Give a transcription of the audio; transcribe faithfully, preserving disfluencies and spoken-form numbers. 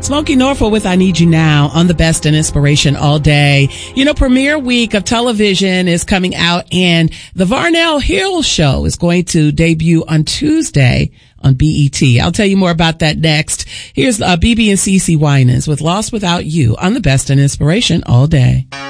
Smokey Norfolk with I Need You Now on the Best in Inspiration all day. You know, premiere week of television is coming out, and the Varnell Hill Show is going to debut on Tuesday on B E T. I'll tell you more about that next. Here's uh, B B and C C Winans with Lost Without You on the Best in Inspiration all day.